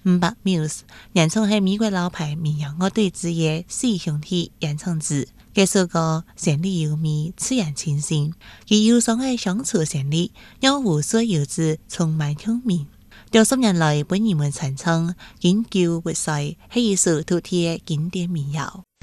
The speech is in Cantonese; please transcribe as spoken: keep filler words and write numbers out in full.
五百 Muse 演唱係美國老牌民謠樂隊之一四兄弟演唱自。這首歌旋律優美，自然清新，其憂傷嘅鄉村旋律讓無數遊子充滿共鳴。多十年來被人們傳唱，經久不衰，係一首獨特嘅經典民謠。